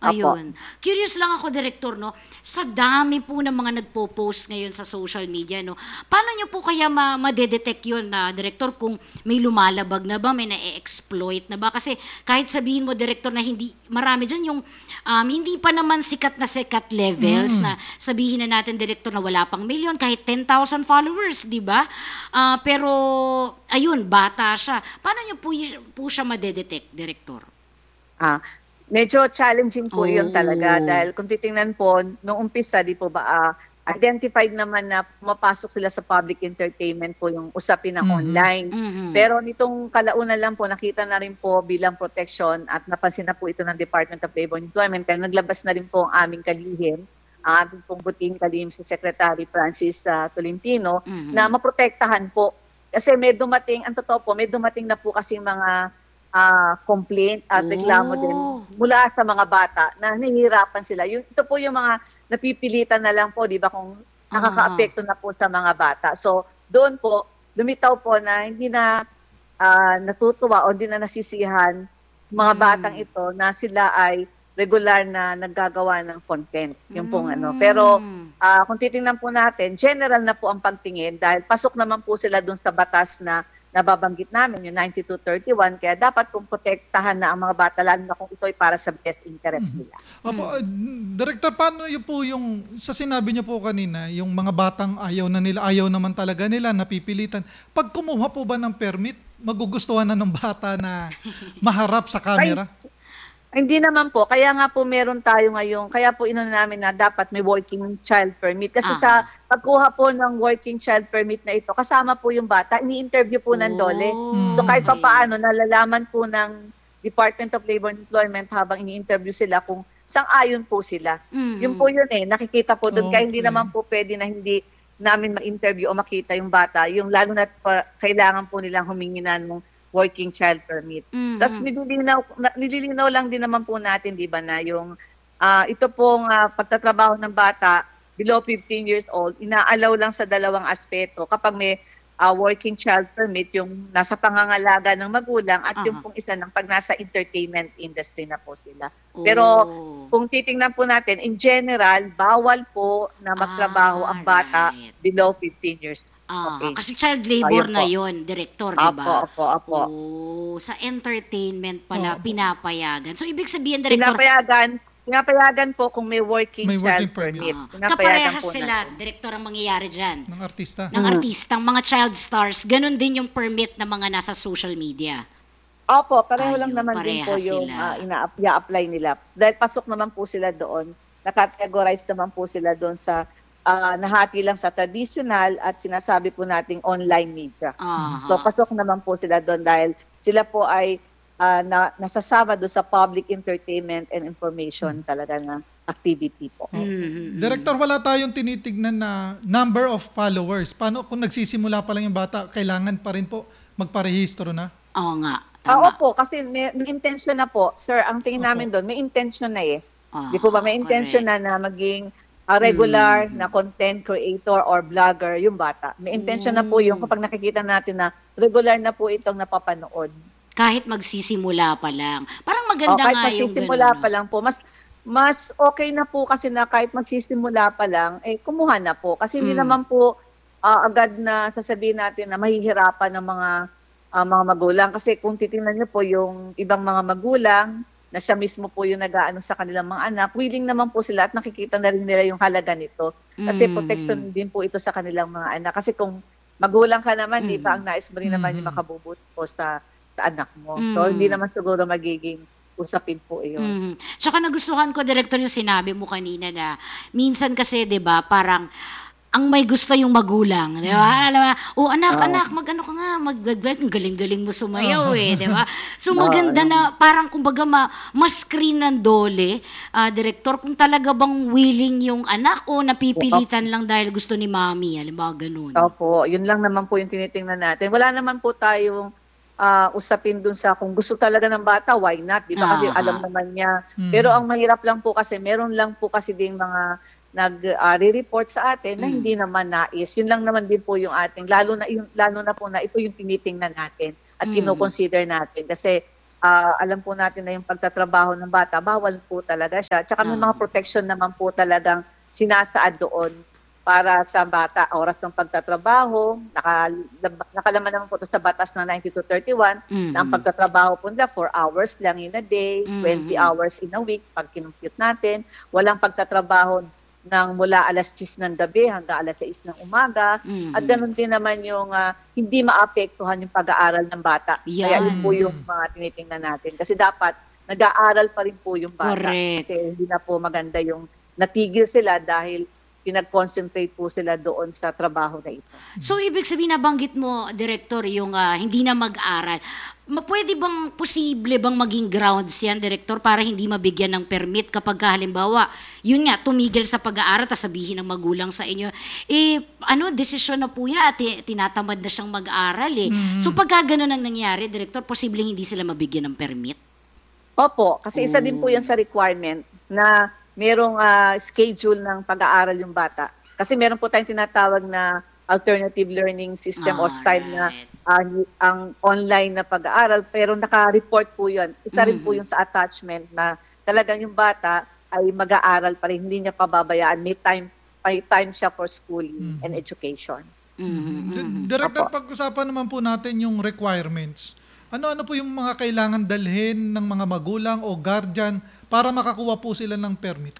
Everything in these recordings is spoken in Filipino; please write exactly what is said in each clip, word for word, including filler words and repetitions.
Opo. Ayun. Curious lang ako, Direktor, no? Sa dami po ng mga nagpo-post ngayon sa social media, no? Paano nyo po kaya ma madedetect yun, na Direktor, kung may lumalabag na ba, may na-exploit na ba? Kasi kahit sabihin mo, Direktor, na hindi, marami dyan yung um, hindi pa naman sikat na sikat levels, Mm. na sabihin na natin, Direktor, na wala pang milyon, kahit ten thousand followers, di ba? Ah, pero, ayun, bata siya. Paano nyo po, y- po siya madedetect, Direktor? Ah, medyo challenging po 'yun talaga Oh. dahil kung titingnan po nung umpisa, 'di po ba, ah, identified naman na pumapasok sila sa public entertainment po yung usapin ng Mhm. online. Mhm. Pero nitong kalaunan lang po nakita na rin po bilang protection at napansin na po ito ng Department of Labor and Employment, kaya naglabas na rin po ang aming kalihim, ang aming pong buting kalihim si Secretary Francis ah, Tolentino, Mhm. na maprotektahan po. Kasi may dumating, ang totoo po, may dumating na po kasi mga ah, complaint at reklamo din Oh. mula sa mga bata na nahihirapan sila. Yung, ito po yung mga napipilitan na lang po, di ba, kung nakakaapekto na po sa mga bata. So, doon po, lumitaw po na hindi na ah, natutuwa o hindi na nasisihan mga Mm. batang ito na sila ay regular na naggagawa ng content. Yung pong ano. Mm. Pero ah, kung titingnan po natin, general na po ang pagtingin dahil pasok naman po sila doon sa batas na nababanggit namin, yung ninety-two thirty-one, kaya dapat pong protektahan na ang mga bata, lalo na kung ito ay para sa best interest nila. Opo, uh, Director, paano yun po yung, sa sinabi niyo po kanina, yung mga batang ayaw na nila, ayaw naman talaga nila, napipilitan. Pag kumuha po ba ng permit, magugustuhan na ng bata na maharap sa camera? Hindi naman po. Kaya nga po meron tayo ngayon. Kaya po inano namin na dapat may working child permit. Kasi Aha. sa pagkuha po ng working child permit na ito, kasama po yung bata, ini-interview po ng DOLE. Oh, So kahit okay. pa paano, nalalaman po ng Department of Labor and Employment habang ini-interview sila kung sang-ayon po sila. Mhm. Yun po yun eh. Nakikita po doon. Kaya hindi Okay. naman po pwede na hindi namin ma-interview o makita yung bata. Yung lalo na pa, kailangan po nilang humingi na ng working child permit. Mhm. Tapos nililinaw, na- nililinaw lang din naman po natin, di ba, na yung ah, ito pong ah, pagtatrabaho ng bata below fifteen years old, inaalaw lang sa dalawang aspeto. Kapag may ah, working child permit, yung nasa pangangalaga ng magulang at yung Aha. pong isa ng pag nasa entertainment industry na po sila. Oh. Pero kung titingnan po natin, in general, bawal po na magtrabaho Ah, ang bata right. below fifteen years. Ah, Okay. kasi child labor Ayun na po. yon, Direktor, di Apo, ba? apo, apo. Oh, sa entertainment pala, Opo. pinapayagan. So, ibig sabihin, Direktor, Pinapayagan, pinapayagan po kung may working May child working permit. permit. ah, Pinapayagan kaparehas po sila, natin. Direktor, ang mangyayari dyan. Ng artista? Ng artistang, mga child stars, ganun din yung permit na mga nasa social media. Opo, pareho lang Ayun, naman din po parehas yung sila. uh, ina-apply nila. Dahil pasok naman po sila doon, nakategorize naman po sila doon sa ah, nahati lang sa traditional at sinasabi po nating online media. Aha. So pasok naman po sila doon dahil sila po ay ah, na, nasasama doon sa public entertainment and information talaga na activity po. Mhm. Director, wala tayong tinitignan na number of followers. Paano kung nagsisimula pa lang yung bata, kailangan pa rin po magparehistro na? Oo nga, Ah, tama. opo, kasi may, may intention na po. Sir, ang tingin Opo. namin doon, may intention na eh. Ah, Di po ba? May intention correct. na na maging ah, regular Mm. na content creator or vlogger yung bata. May intention na po yung Mm. kapag nakikita natin na regular na po itong napapanood. Kahit magsisimula pa lang. Parang O maganda kahit nga yung magsisimula ganun. pa lang po, mas mas okay na po kasi na kahit magsisimula pa lang, eh kumuha na po. Kasi hindi Mm. naman po ah, agad na sasabihin natin na mahihirapan ng mga ah, mga magulang. Kasi kung titingnan niyo po yung ibang mga magulang, na siya mismo po yung nag-aano sa kanilang mga anak, willing naman po sila at nakikita na rin nila yung halaga nito. Kasi Mm. protection din po ito sa kanilang mga anak. Kasi kung magulang ka naman, di ba, Mm. ang nais mo rin naman yung Mhm. makabubuti po sa sa anak mo. So, Mm. hindi naman siguro magiging usapin po iyon. Mhm. Tsaka nagustuhan ko, Director, yung sinabi mo kanina na minsan kasi, di ba, parang ang may gusto yung magulang, di ba? Alam mo, oh anak, Oo. anak, mag-ano ka nga, mag-vlog, ang galing-galing mo sumayaw eh, di ba? So Oo, maganda oo. na, parang kumbaga ma, ma-screen ng dole, ah, Director, kung talaga bang willing yung anak o napipilitan lang dahil gusto ni mami, alam ba, ganun. Opo, yun lang naman po yung tinitingnan natin. Wala naman po tayong ah, usapin dun sa kung gusto talaga ng bata, why not? Di ba? Kasi Aha. alam naman niya. Mhm. Pero ang mahirap lang po kasi, meron lang po kasi ding mga nag-re-report sa atin na Mm. hindi naman nais. Yun lang naman din po yung ating, lalo na, yung, lalo na po na ito yung tinitingnan natin at Mm. kinoconsider natin. Kasi ah, alam po natin na yung pagtatrabaho ng bata, bawal po talaga siya. Tsaka may mga Ah. protection naman po talagang sinasaad doon para sa bata, oras ng pagtatrabaho, naka, nakalaman naman po ito sa batas ng ninety-two thirty-one, na ang Mhm. pagtatrabaho po nila four hours lang in a day, twenty Mhm. hours in a week, pag kinumpute natin. Walang pagtatrabaho ng mula alas diyes ng gabi hanggang alas sais ng umaga. Mhm. At ganun din naman yung ah, hindi maapektuhan yung pag-aaral ng bata. Kaya yun Yan. po yung mga tinitingnan natin. Kasi dapat nag-aaral pa rin po yung bata. Correct. Kasi hindi na po maganda yung natigil sila dahil pinag-concentrate po sila doon sa trabaho na ito. So, ibig sabihin, nabanggit mo, Director, yung ah, hindi na mag-aral. Ma- Pwede bang, posible bang maging grounds yan, Director, para hindi mabigyan ng permit kapag ka, halimbawa, yun nga, tumigil sa pag-aaral, tapos sabihin ng magulang sa inyo, eh, ano, desisyon na po yan, at ti- tinatamad na siyang mag-aral eh. So, pagka ganun ang nangyari, Director, posibleng hindi sila mabigyan ng permit? Opo, kasi isa din po yan sa requirement na merong ah, schedule ng pag-aaral yung bata. Kasi meron po tayong tinatawag na alternative learning system o style na Alright. ah, ang online na pag-aaral, pero naka-report po yun. Isa rin po Mhm. yung sa attachment na talagang yung bata ay mag-aaral pa rin, hindi niya pababayaan. May time, may time siya for schooling Mhm. and education. Mhm, D- mhm. Director, Opo. pag-usapan naman po natin yung requirements. Ano-ano po yung mga kailangan dalhin ng mga magulang o guardian para makakuha po sila ng permit?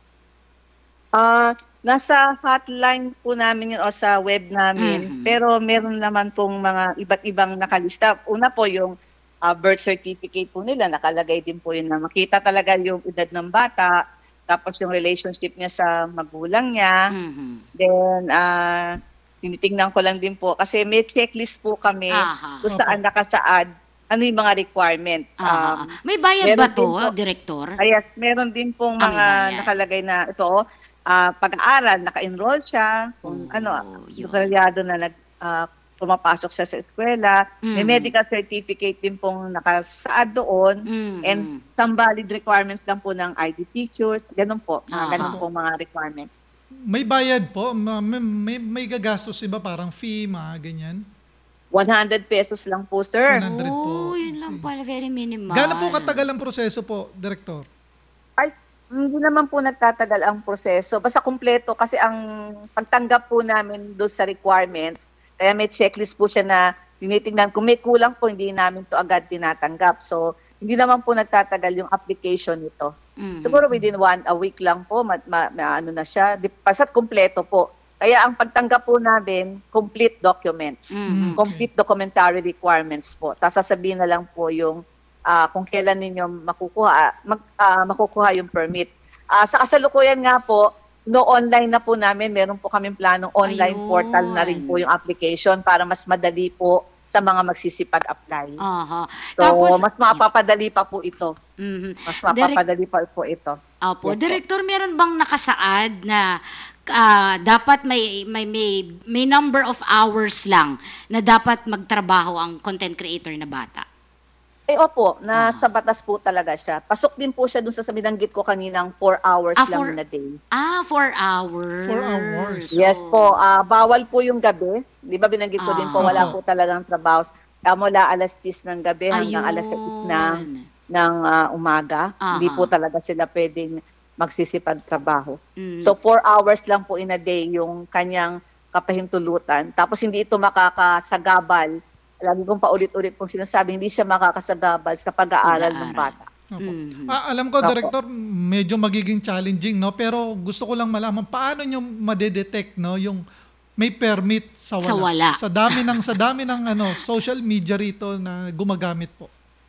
Ah, nasa hotline po namin yun o sa web namin, Mhm. pero meron naman pong mga iba't ibang nakalista. Una po yung ah, birth certificate po nila, nakalagay din po yun na makita talaga yung edad ng bata, tapos yung relationship niya sa magulang niya. Mhm. Then, ah, tinitingnan ko lang din po, kasi may checklist po kami Aha. kung saan nakasaad ano yung mga requirements. Aha. Um, May bayad ba meron din to, po- Director? Ah, yes, meron din pong Ah, may mga bayad. nakalagay na ito, ah, pag-aaral, naka-enroll siya, kung Oh, ano, yun. detalyado na nag, ah, pumapasok siya sa eskwela. May Mhm. medical certificate din pong nakasaad doon, Mhm. and some valid requirements lang po ng I D pictures, ganun po, mga Aha. ganun pong mga requirements. May bayad po? Ma- May, may, may gagastos iba, parang fee, mga ganyan? one hundred pesos lang po, sir. one hundred po. Oh, yun lang pala, very minimal. Gano'n po katagal ang proseso po, Director? Ay, hindi naman po nagtatagal ang proseso. Basta kumpleto, kasi ang pagtanggap po namin doon sa requirements, kaya may checklist po siya na tinitingnan. Kung may kulang po, hindi namin to agad tinatanggap. So, hindi naman po nagtatagal yung application nito. Mhm. Siguro within one a week lang po, ma, ma, ma- ano na siya, di, basta't kumpleto po. Kaya ang pagtanggap po namin, complete documents. Mhm. Complete documentary requirements po. Tapos sasabihin na lang po yung ah, kung kailan ninyo makukuha, mag, ah, makukuha yung permit. Ah, sa kasalukuyan nga po, no online na po namin, meron po kaming planong online Ayun. portal na rin po yung application para mas madali po sa mga magsisipag-apply. Aha. So, Tapos, mas mapapadali pa po ito. mhm. Mas Direct- mapapadali pa po ito. Opo, Yes po. Director, meron bang nakasaad na ah, dapat may, may may may number of hours lang na dapat magtrabaho ang content creator na bata? Eh opo, Ah. nasa batas po talaga siya. Pasok din po siya dun sa binanggit ko kaninang four hours Ah, lang four- in a day. Ah, four hours. Four hours. Yes po, ah, bawal po yung gabi. Di ba binanggit ko din po, Ah. wala Opo. po talagang trabaho. Ah, mula alas diyes ng gabi hanggang Ayun. alas sais ng, ng ah, umaga. Aha. Hindi po talaga sila pwedeng magsisipag-trabaho. Mm. So, four hours lang po in a day yung kanyang kapahintulutan. Tapos hindi ito makakasagabal. Lagi kong paulit-ulit pong sinasabi, hindi siya makakasagabal sa pag-aaral ng Pag-aaral. bata. Opo. Mhm. Ah, alam ko, Opo. Director, medyo magiging challenging, no? Pero gusto ko lang malaman, paano nyo madedetect, no, yung may permit sa wala? Sa wala. Sa dami ng, sa dami ng ano, social media rito na gumagamit po.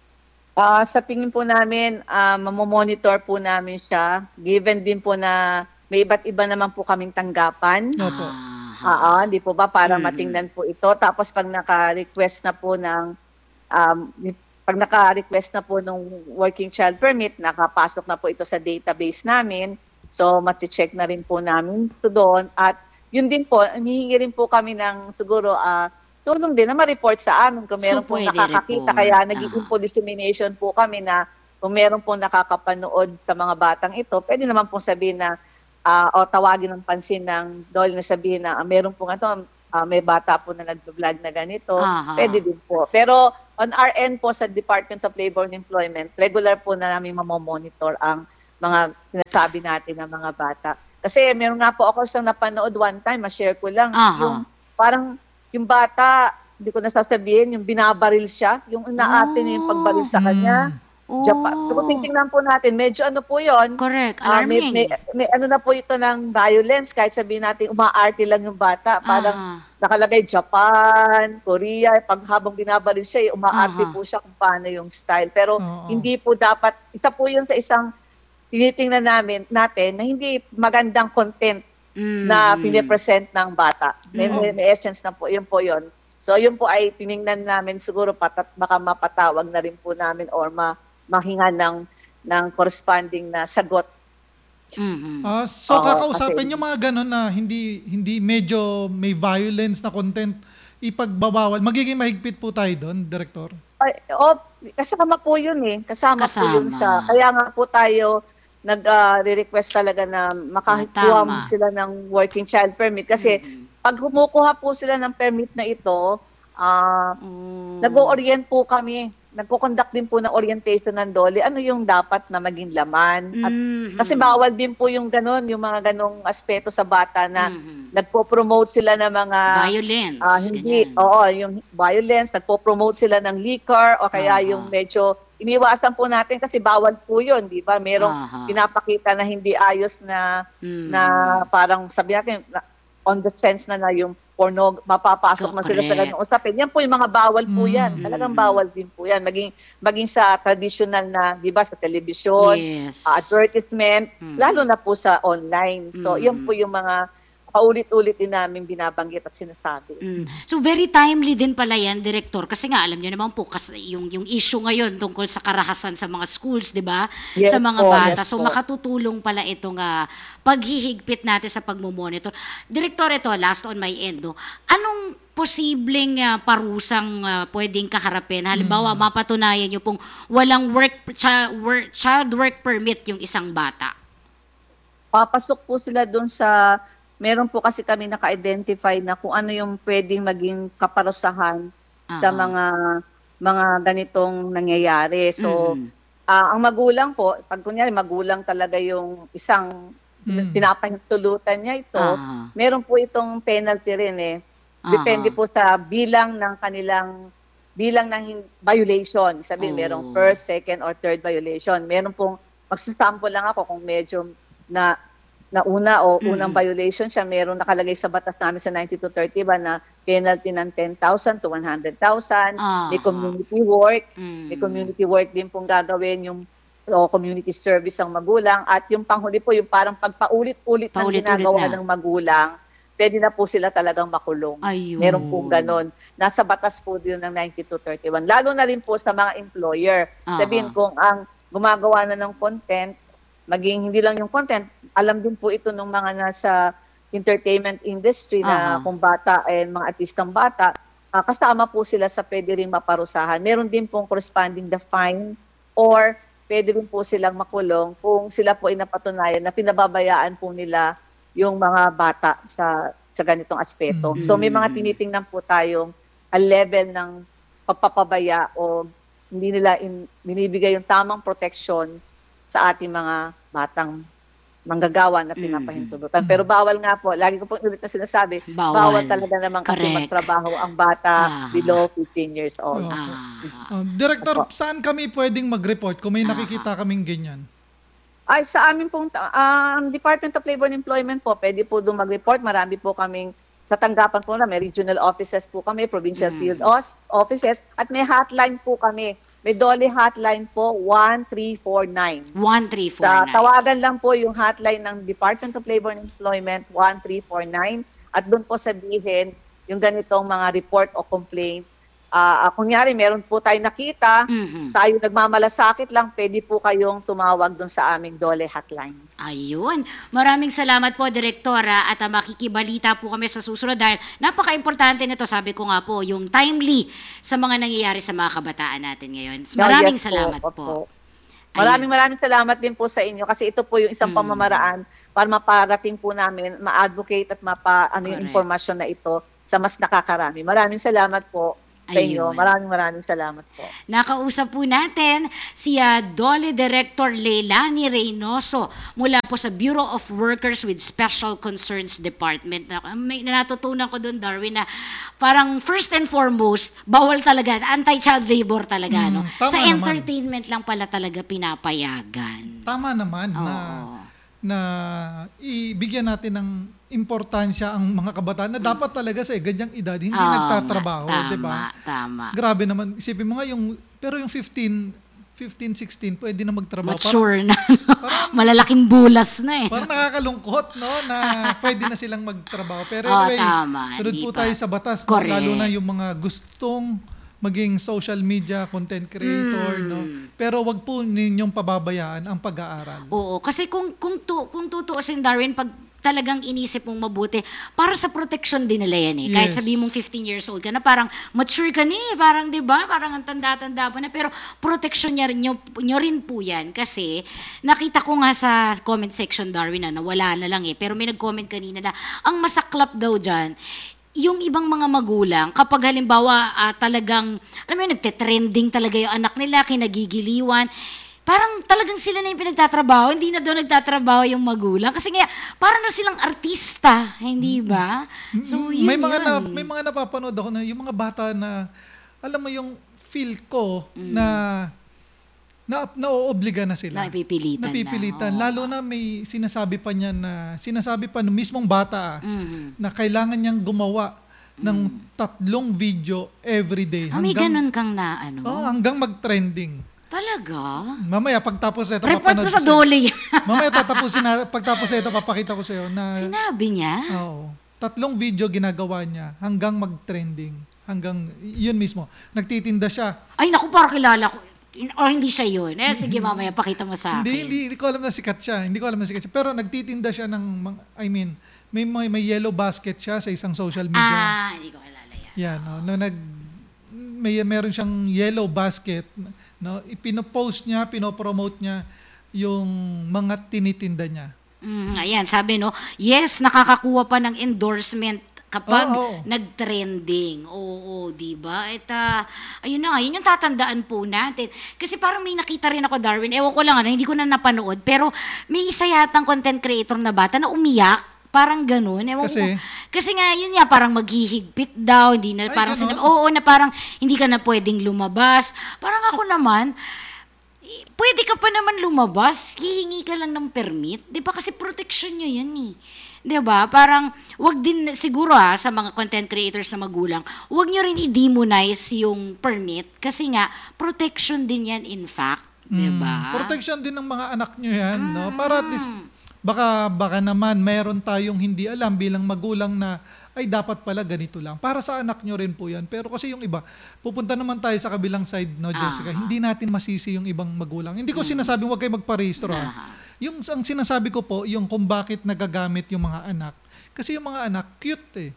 Ah, sa tingin po namin, ah, mamomonitor po namin siya. Given din po na may iba't iba naman po kaming tanggapan. Opo. Oo, hindi po ba? Para Mhm. matingnan po ito. Tapos pag naka-request na po ng, um, pag naka-request na po ng working child permit, nakapasok na po ito sa database namin. So, mati-check na rin po namin ito doon. At yun din po, hinihingi rin po kami ng siguro ah, tulong din na ma-report sa amin kung meron So, po pwede nakakakita. report. Kaya Ah. nag-info dissemination po kami na kung meron po nakakapanood sa mga batang ito, pwede naman po sabihin na ah, o tawagin ng pansin ng D O L E na sabihin na ah, meron po ito, ah, may bata po na nag-vlog na ganito, Aha. pwede din po. Pero on our end po sa Department of Labor and Employment, regular po na namin mamomonitor ang mga sinasabi natin ng mga bata. Kasi meron nga po ako isang napanood one time, ma-share ko lang, Aha. yung parang yung bata, hindi ko nasasabihin, yung binabaril siya, yung inaate niya yung pagbaril sa kanya. Oh. Japan. So kung titingnan po natin, medyo ano po yon. Correct. Ah, may, Alarming. may, may ano na po ito ng violence, kahit sabihin natin umaarte lang yung bata. Parang Aha. nakalagay Japan, Korea, pag habang binabaril siya, eh, umaarte Aha. po siya kung paano yung style. Pero Oo. hindi po dapat, isa po yun sa isang tinitingnan namin, natin na hindi magandang content Mm. na pinipresent ng bata. May, Mm. may, may essence na po, yun po yun. So yun po ay tiningnan namin siguro patat, baka mapatawag na rin po namin or ma, mahinga ng, ng corresponding na sagot. Mhm. Ah, so Oo, kakausapin kasi- yung mga ganun na hindi hindi medyo may violence na content, ipagbabawal. Magiging mahigpit po tayo doon, Director. Ay, oh, kasama po yun eh. Kasama, po yun Kasama. sa... Kaya nga po tayo nag-request talaga na makakuha Tama. mo sila ng working child permit. Kasi Mhm. pag kumukuha po sila ng permit na ito, ah Oh. nag-o-orient po kami. Nagko-conduct din po ng orientation ng DOLE. Ano yung dapat na maging laman? At Mhm. kasi bawal din po yung ganun, yung mga ganong aspeto sa bata na Mhm. nagpo-promote sila ng mga Violence. ah, hindi, ganyan. oo, yung violence, nagpo-promote sila ng liquor o kaya Aha. yung medyo iniwasan po natin kasi bawal po yun, di ba? Merong Aha. pinapakita na hindi ayos na Mhm. na parang sabi natin na, on the sense na na yung porno, mapapasok na sila sa Correct. ganung usapin. Yan po yung mga bawal po yan. Mm. Talagang bawal din po yan. Maging, maging sa traditional na, di ba, sa telebisyon, Yes. uh, advertisement, Mm. lalo na po sa online. So, Mm. yan po yung mga paulit-ulit din namin binabanggit at sinasabi. Mm. So very timely din pala yan, Director, kasi nga alam niyo naman po kasi yung yung issue ngayon tungkol sa karahasan sa mga schools, 'di ba? Yes Sa mga po, bata. yes So po. makatutulong pala itong ah, paghihigpit natin sa pagmo-monitor. Director, ito last on my end, no. Anong posibleng ah, parusang ah, pwedeng kaharapin? Halimbawa, mapatunayan niyo pong walang work, chi- work child work permit yung isang bata. Papasok po sila doon sa, meron po kasi kami naka-identify na kung ano yung pwedeng maging kaparusahan sa Aha. mga mga ganitong nangyayari. So, Mhm. ah, ang magulang po, pag kunyari magulang talaga yung isang Mm. pinapahintulutan niya ito, Aha. meron po itong penalty rin eh. Depende Aha. po sa bilang ng kanilang bilang ng hin- violation. Sabihin, Oh. merong first, second, or third violation. Meron pong, magsasample lang ako kung medyo na na una o unang Mm. violation siya, meron nakalagay sa batas namin sa ninety-two thirty ba na penalty ng ten thousand to one hundred thousand. May Aha. community work. Mm. May community work din pong gagawin yung o community service ang magulang. At yung panghuli po, yung parang pagpaulit-ulit ng Paulit-ulit ginagawa na. ng magulang, pwede na po sila talagang makulong. Ayun. Meron pong ganon. Nasa batas po din ng ninety-two thirty-one. Lalo na rin po sa mga employer. Aha. Sabihin kung ang gumagawa na ng content, maging hindi lang yung content, alam din po ito ng mga nasa entertainment industry na Aha. kung bata and mga artistang bata, ah, kasama po sila sa pwede rin maparusahan. Meron din pong corresponding the fine or pwede rin po silang makulong kung sila po ay napatunayan na pinababayaan po nila yung mga bata sa sa ganitong aspeto. Mm. So may mga tinitingnan po tayong a level ng pagpapabaya o hindi nila in, binibigay yung tamang protection sa ating mga batang manggagawa na pinapahintulutan. Mm. Pero bawal nga po, lagi ko po ulit na sinasabi, Bawal. bawal talaga naman kasi Correct. magtrabaho ang bata Ah. below fifteen years old. Oo. Ah. Oh, Director, Opo. saan kami pwedeng mag-report kung may Aha. nakikita kaming ganyan? Ay, sa amin pong um, Department of Labor and Employment po, pwede po doon mag-report. Marami po kaming sa tanggapan po na may regional offices po kami, provincial Mm. field os- offices, at may hotline po kami. May DOLE hotline po, one three four nine. one three four Sa nine. tawagan lang po yung hotline ng Department of Labor and Employment, one three four nine. At doon po sabihin yung ganitong mga report o complaint. Ah, ah, kunyari, meron po tayo nakita, Mhm. tayo nagmamalasakit lang, pwede po kayong tumawag doon sa aming DOLE hotline. Ayun. Maraming salamat po, Direktora, at uh, makikibalita po kami sa susunod dahil napaka-importante nito, sabi ko nga po, yung timely sa mga nangyayari sa mga kabataan natin ngayon. Maraming Yes po, salamat opo. po. Maraming maraming salamat din po sa inyo kasi ito po yung isang Mm. pamamaraan para maparating po namin, ma-advocate at mapa ano yung Correct. impormasyon na ito sa mas nakakarami. Maraming salamat po sa inyo. Ayun. Maraming maraming salamat po. Nakausap po natin si uh, Dole Director Leilani Reynoso mula po sa Bureau of Workers with Special Concerns Department. Na, may natutunan ko doon, Darwin, na parang first and foremost, bawal talaga, anti-child labor talaga. Mm, no? tama Sa naman. entertainment lang pala talaga pinapayagan. Tama naman na Oo. na ibigyan natin ng importansya ang mga kabataan na dapat talaga sa ganyang edad hindi Oo nagtatrabaho, nga, 'di ba? Tama, tama. Grabe naman. Isipin mo nga yung pero yung fifteen, fifteen, sixteen pwede na magtrabaho. Mature na. parang, Malalaking bulas na eh. parang nakakalungkot, no, na pwede na silang magtrabaho. Pero Oo, anyway, tama. sunod Di po pa. tayo sa batas, no? Correct. Lalo na yung mga gustong maging social media content creator, Hmm. no? Pero wag po ninyong pababayaan ang pag-aaral. Oo, kasi kung kung tu, kung tutuusin, Darwin, pag talagang inisip mong mabuti, para sa protection din nila yan eh. Kahit Yes. sabi mong fifteen years old ka na, parang mature ka ni, parang 'di ba? Parang ang tanda-tanda pa na, pero protection niya rin, nyo, nyo rin po yan kasi nakita ko nga sa comment section, Darwin, na nawala na lang eh. Pero may nag-comment kanina na ang masaklap daw diyan yung ibang mga magulang, kapag halimbawa ah, talagang, alam mo yun, nagte-trending talaga yung anak nila, kinagigiliwan, parang talagang sila na yung pinagtatrabaho, hindi na daw nagtatrabaho yung magulang. Kasi nga, parang na silang artista, hindi ba? So, yun may mga yun. na, may mga napapanood ako na yung mga bata na alam mo yung feel ko Mm. na na naoobliga na sila. Napipilitan na, Napipilitan. oo. Lalo na may sinasabi pa niya na sinasabi pa ng mismong bata ah, Mhm. na kailangan niyang gumawa ng tatlong video every day Ah, may ganun kang na, ano? oh, hanggang mag-trending. Talaga? Mamaya pagtapos ito Report papanood mo sa ko sa'yo. Dole. Mamaya tatapusin na pagtapos ito papakita ko sa iyo na Sinabi niya? Oo. Tatlong video ginagawa niya hanggang mag-trending. Hanggang, yun mismo. Nagtitinda siya. Ay, naku, parang kilala ko. O, hindi siya yun. Eh, sige, mamaya, pakita mo sa akin. Hindi, hindi, hindi ko alam na sikat siya. Hindi ko alam na sikat siya. Pero nagtitinda siya ng, mga- I mean, may, may, may yellow basket siya sa isang social media. Ah, hindi ko kilala yan. Yan, no, no, nag, may, meron siyang yellow basket. No, ipinopost niya, pinopromote niya yung mga tinitinda niya. Mm, ayan, sabi no, yes, nakakakuha pa ng endorsement kapag Oo, oo. nag-trending. Oo, di ba? At ah, ayun na nga, yun yung tatandaan po natin. Kasi parang may nakita rin ako, Darwin, ewan ko lang, ano, hindi ko na napanood, pero may isa yatang content creator na bata na umiyak. Parang ganun. Ewan Kasi? ko. Kasi nga, yun nga, parang maghihigpit daw. Hindi Ay, na, parang, ganun? sinab- oo, na parang hindi ka na pwedeng lumabas. Parang ako naman, eh, pwede ka pa naman lumabas, hihingi ka lang ng permit. Di ba? Kasi protection nyo yan eh. Di ba? Parang, wag din, siguro ha, sa mga content creators na magulang, wag nyo rin i-demonize yung permit kasi nga, protection din yan in fact. Di ba? Mm, protection din ng mga anak nyo yan, no? Para at least, baka, baka naman mayroon tayong hindi alam bilang magulang na, ay dapat pala ganito lang. Para sa anak nyo rin po yan. Pero kasi yung iba, pupunta naman tayo sa kabilang side, no, Jessica? Ah. Hindi natin masisi yung ibang magulang. Hindi ko sinasabing huwag kayo magparehistro. Ah. ah. Yung ang sinasabi ko po, yung kung bakit nagagamit yung mga anak. Kasi yung mga anak, cute eh.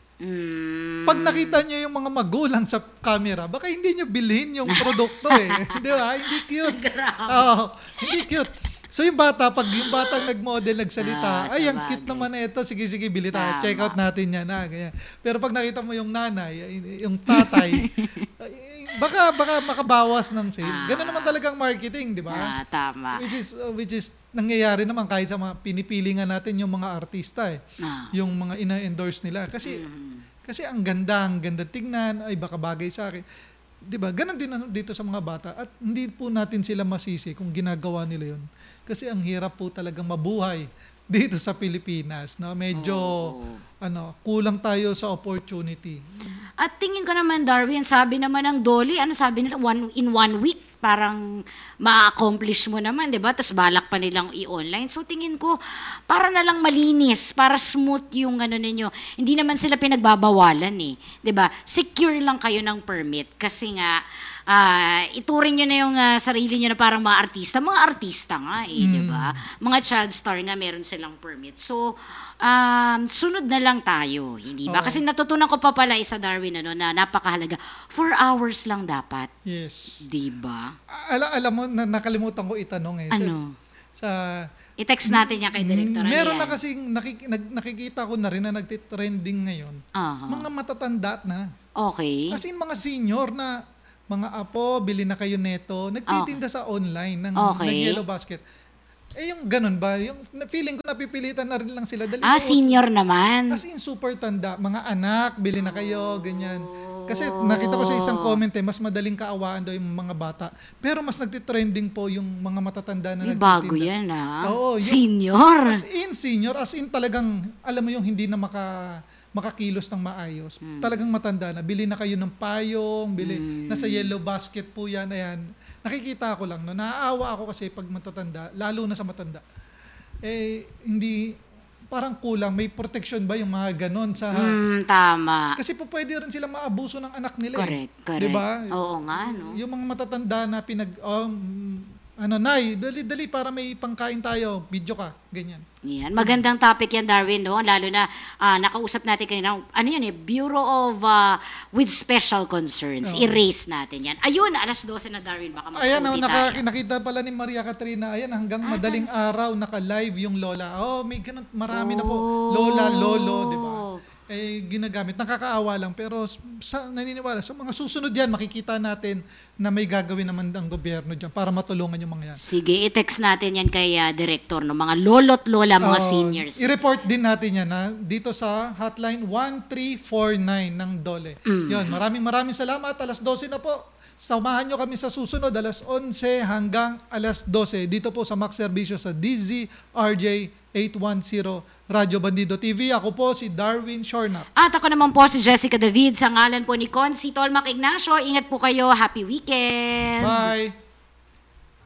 Mm. Pag nakita nyo yung mga magulang sa camera, baka hindi nyo bilhin yung produkto eh. Di ba? Hindi cute. Oo, hindi cute. So yung bata, pag yung batang nag-model, nagsalita, Ah, ay, ang sabagay. cute naman na ito, sige, sige, bili tayo. Tama. Check out natin yan. Ah, ganyan. Pero pag nakita mo yung nanay, yung tatay, ay, baka, baka makabawas ng sales. Ganun naman talagang marketing, di ba? Ah, tama. Which is, uh, which is, nangyayari naman kahit sa mga pinipili nga natin yung mga artista eh. Ah. Yung mga ina-endorse nila. Kasi, kasi ang ganda, ang ganda tignan, ay baka bagay sa akin. 'Di ba? Ganon din ano dito sa mga bata at hindi po natin sila masisi kung ginagawa nila 'yon. Kasi ang hirap po talagang mabuhay dito sa Pilipinas, no? Medyo Oo. ano, kulang tayo sa opportunity. At tingin ko naman, Darwin, sabi naman ng Dolly, ano sabi nila, one, in one week, parang ma-accomplish mo naman, di ba? Tapos balak pa nilang i-online. So tingin ko, para na lang malinis, para smooth yung ano ninyo. Hindi naman sila pinagbabawalan eh. Di ba? Secure lang kayo ng permit. Kasi nga, ah, ituring nyo na yung ah, sarili nyo na parang mga artista. Mga artista nga eh, di ba? Mga child star nga, meron silang permit. So, um, sunod na lang tayo, hindi ba? Oo. Kasi natutunan ko pa pala isa, Darwin, ano, na napakahalaga. Four hours lang dapat, Yes. di ba? Ala, alam mo, na, nakalimutan ko itanong eh. Ano? Sa, I-text natin yan kay Director. Ano meron yan? na kasing nakik, nag, nakikita ko na rin na nagtitrending ngayon. Aha. Mga matatanda na. Okay. As in mga senior na mga apo, bili na kayo neto, nagtitinda sa online ng, Okay. ng Yellow Basket. Eh yung ganun ba? Yung na- feeling ko napipilitan na rin lang sila. Dali Ah, ko- senior naman. As in super tanda. Mga anak, bili na kayo, ganyan. Kasi nakita ko sa isang comment eh, mas madaling kaawaan daw yung mga bata. Pero mas nagtitrending po yung mga matatanda na May nagtitinda. bago yan, ah. Oo, yung- Senior. As in senior, as in talagang, alam mo yung hindi na maka, makakilos ng maayos. Hmm. Talagang matanda na. Bili na kayo ng payong, bili, nasa Yellow Basket po yan, ayan. Nakikita ko lang, no? Naaawa ako kasi pag matatanda, lalo na sa matanda. Eh, hindi, parang kulang. May protection ba yung mga ganon sa... Hmm, tama. Kasi po pwede rin sila maabuso ng anak nila. Correct, eh. correct. Diba? Oo nga, no? Yung mga matatanda na pinag... Um, ano, Nay, dali-dali para may pangkain tayo. Video ka. Ganyan. Yan. Magandang topic yan, Darwin, no? Lalo na ah, nakausap natin kanina, ano yun eh, Bureau of ah, with Special Concerns. Oo. I-raise natin yan. Ayun, alas dose na, Darwin, baka Ayan, oh, mag-O T naka, tayo. nakita pala ni Maria Katrina. Ayan, hanggang madaling araw, naka-live yung lola. Oh, may ganun, marami na po. Lola, lolo, di ba? Eh, ginagamit. Nakakaawa lang. Pero sa, naniniwala, sa mga susunod yan, makikita natin na may gagawin naman ang gobyerno dyan para matulungan yung mga yan. Sige, i-text natin yan kay ah, Director, no? Mga lolo't lola, mga Oh, seniors. I-report din natin yan na dito sa hotline one three four nine ng DOLE. Yun, maraming maraming salamat. Alas dose na po. Samahan nyo kami sa susunod, alas onse hanggang alas dose. Dito po sa Max Servicio sa D Z R J eight ten Radyo Bandido T V. Ako po si Darwin Shornap. At ako naman po si Jessica David, sa ngalan po ni Consi Tolmac Ignacio. Ingat po kayo. Happy weekend! Bye!